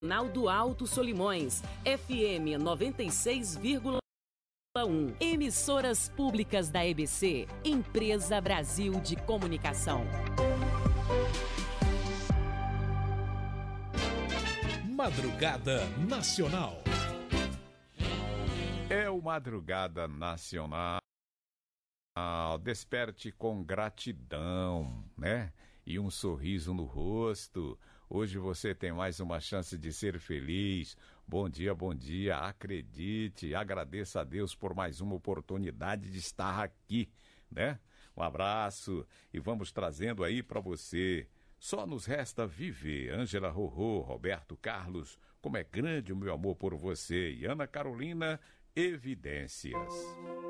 do Alto Solimões, FM 96,1. Emissoras públicas da EBC, Empresa Brasil de Comunicação. Madrugada Nacional. É o Madrugada Nacional. Desperte com gratidão, né? E um sorriso no rosto. Hoje você tem mais uma chance de ser feliz. Bom dia, acredite, agradeça a Deus por mais uma oportunidade de estar aqui, né? Um abraço e vamos trazendo aí para você. Só nos resta viver. Ângela Rorô, Roberto Carlos, como é grande o meu amor por você. E Ana Carolina, Evidências.